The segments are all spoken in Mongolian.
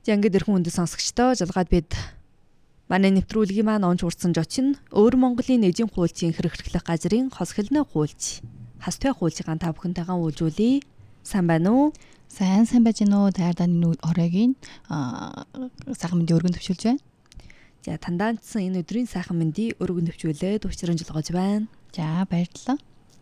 Ингээд эрхэн үндэс сонсогчдоо жалгаад бид манай нэвтрүүлгийн маань онж урдсан жочин өөр Монголын эдийн хуульчийн хэрэглэх газрын хос хэлнэ хуульч хастай хуульчийн та бүхэнтэйгээ уулзуулъя. Сайн байна уу? Сайн байж гинөө таардааны оройгийн сайхан мэндийн өргөн төвшүүлж байна. За тандаанцсан энэ өдрийн сайхан мэндийг өргөн төвшүүлээд учрамжилгож байна. За баярлалаа.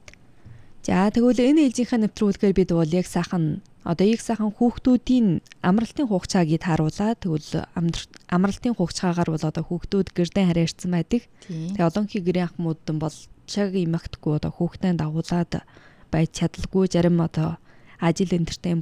За тэгвэл энэ ээлжийнхээ нэвтрүүлгээр бид бол яг сайхан хүүхдүүдийн амралтын хугацааг тааруулаад тэгвэл амралтын хугацаагаар бол одоо хүүхдүүд гэрдэн харьяарсан байдаг. Тэгээ олонхий гэрийн ахмууддан бол чаг имэгтгүй одоо хүүхдэн дагуулад байж чадалгүй зарим одоо ажил энтертэйн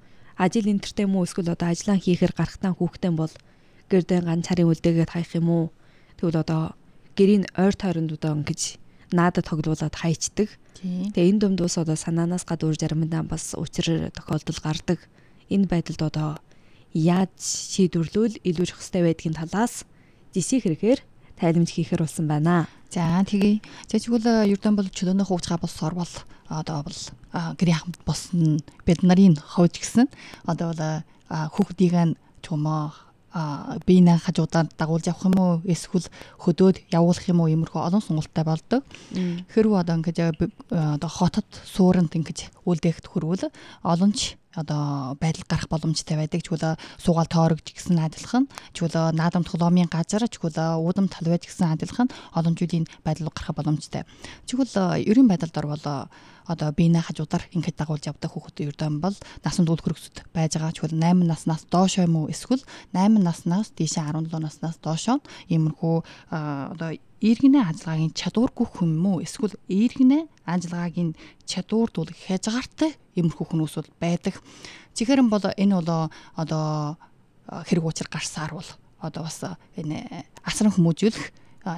муу эсвэл одоо ажиллаа хийхээр гарахтаа хүүхдэн бол гэрдэн ганц царын үлдээгээд хаях юм уу? Тэгвэл одоо гэрийн ойр тойронд одоо ингэж наадад тоглуулад хайчдаг. Тэгээ энэ дундус одоо санаанаас гадуур заримдаа бас учир тохиолдол гардаг. Энэ байдалд одоо яаж шийдвэрлүүл илүү зохистой байдгийн талаас жишээ хэрэгээр тайлбарж хийхээр болсон байна. За тэгье. Тэгвэл ердөө бол чөлөөний хугацаа болсоор бол одоо бол гэрийн хамт болсон бид нарын хойч гисэн одоо бол хүүхдийг чумаа биенээ хажуудаар дагуулж явах юм уу эсвэл хөдөөд явуулах юм уу иймэрхүү олон сонголттой болдог. Хэрвээ одоо ингэж одоо хотод сууранд ингэж үлдээх төрүүл олонч одоо байдал гарах боломжтой байдаг. Чүлээ суугаал тоорогч гэсэн адилхан, чүлээ наадам тоглоомын газар, чүлээ уудам талваж гэсэн адилхан олон жилийн байдал гарах боломжтой. Чүлээ ерийн байдалд орвол одоо биенээ хажуудаар ингэж дагуулж явдаг хүүхэд ердөө бол насан турш хөргөсөд байж байгаа. Чүлээ 8 наснаас доош юм уу эсвэл 8 наснаас дээшээ 17 наснаас доош иймэрхүү одоо иргэнэ ажиллагааг чадваргүй хүн мүү эсвэл иргэнэ ажиллагааг чадвард хязгаартай иймэрхүү хүмүүс бол байдаг. Чихэрэн бол энэ бол одоо хэрэг учир гарсаар бол одоо бас энэ асран хүмүүжүүлэх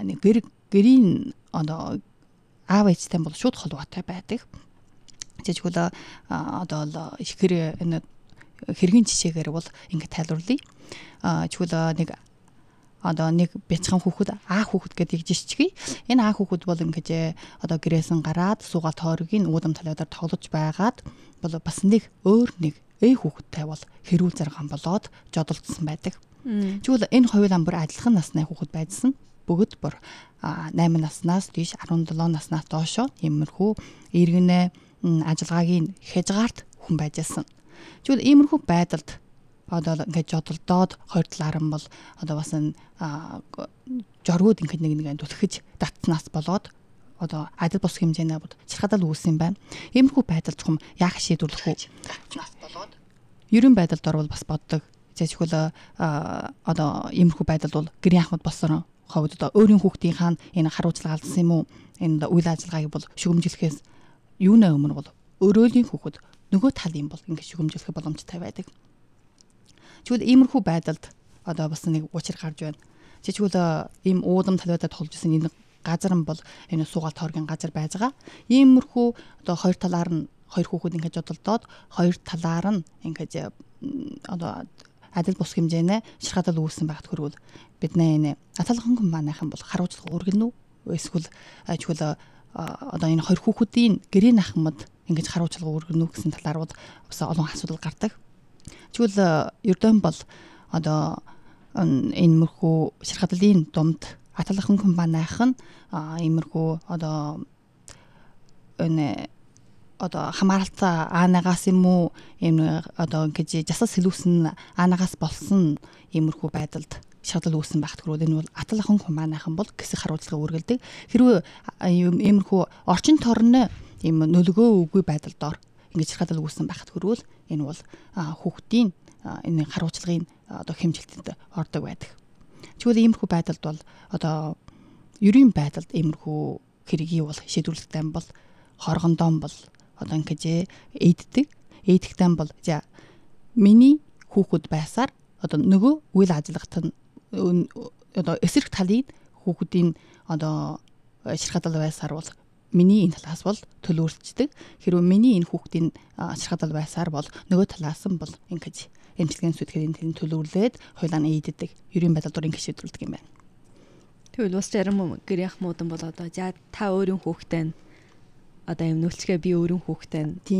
гэрийн одоо аав ээжтэй бол шууд холбоотой байдаг. Жишээлбэл одоо ихэр энэ хэргийн жишээгээр бол ингэ тайлбарлая. Жишээлбэл нэг бяцхан хүүхэд хүүхэд гэдэг жишчгээ. Энэ хүүхэд бол ингэж одоо гэрээсэн гараад суугаал тооргийн уудам талуудаар тоглож байгаад бол бас нэг хүүхэдтэй бол хэрүүл зарган болоод жодолцсон байдаг. Тэгвэл энэ хоёулаа бүр адилхан насны хүүхэд байдсан. Бүгд бүр 8 наснаас дээш 17 наснаас доош иймэрхүү иргэнэ ажиллагааг хязгаарт хүн байжсэн. Тэгвэл иймэрхүү байдалд одоо ингэж жодолдоод хоёр талаар нь бол одоо бас жоргууд ингэж нэг түлхэж татснаас болоод одоо адил бус хэмжээний чирхадал үүссэн байна. Иймэрхүү байдал чухам яах шийдвэрлэх вэ? Татснаас болоод ерөн байдалд орвол бас боддог. Жишээлбэл одоо иймэрхүү байдал бол гэрийн ахмад болсон ховд одоо өөрийн хүүхдийн энэ харуулцлага алдсан юм уу? Энэ үйл ажиллагааг бол шүгэмжлэхээс юунаа өмнө бол өөрөөний хүүхэд нөгөө талын бол ингэж шүгэмжлэх боломжтой байдаг. Тэгвэл иймэрхүү байдалд одоо бас нэг учир гарч байна. Жишээлбэл ийм уудам талуудад толж исэн энэ газар нь бол энэ суугаал тооргийн газар байж байгаа. Иймэрхүү одоо хоёр талаар нь хоёр хүүхэд ингэж жодолдоод хоёр талаар нь ингэж одоо адил бус хэмжээний ширхадал үүссэн багт хөрвөл бидний энэ аталхан хүн манайхан бол харуулцлага үргэлнэ үү? Эсвэл жишээлбэл одоо энэ хоёр хүүхдийн гэрийн ахмад ингэж харуулцлага үргэлнэ үү гэсэн талаар бол бас олон асуудал гардаг. Тэгвэл ердөө бол одоо энэ мөрхүү ширхадлын дунд аталхан хүн манайхан иймэрхүү одоо энэ одоо хамааралтай аанагаас юм уу энэ одоо ингэж жасас сэлүүсэн аанагаас болсон иймэрхүү байдалд шаардал үүсэн багт хөрөө энэ бол аталхан хүн манайхан бол гэсэг харуулцлага үргэлдэг. Хэрвээ иймэрхүү орчин тойрны ийм нөлгөө үгүй байдалд ор ингэж шаардал үүсэн багт хөрвөл энэ бол хүүхдийн энэ харуулцлагын одоо хэмжилтэнд ордог байдаг. Тэгвэл иймэрхүү байдалд бол одоо ерийн байдалд иймэрхүү хэргийг бол шийдвэрлэхтэй бол хоргондон бол одоо ингэж эйдэгтэй бол за миний хүүхэд байсаар одоо нөгөө үйл ажиллагт нь одоо эсрэг талын хүүхдийн одоо ширхадал байсаар бол миний энэ талаас бол төлөөлцдөг. Хэрвээ миний энэ хүүхдийн ширхадал байсаар бол нөгөө талаас нь бол ингэж эмчилгээний сүтгэлийн төлөвлөлээд хойлоо нь эйддэг. Ерийн байдалд ингэж шийдвэрлэдэг юм байна. Тэгвэл бас зарим гэрийн ахмуудан бол одоо за та өөрийн хүүхдээ одоо юм нөлцгөө би өөрийн хүүхдээ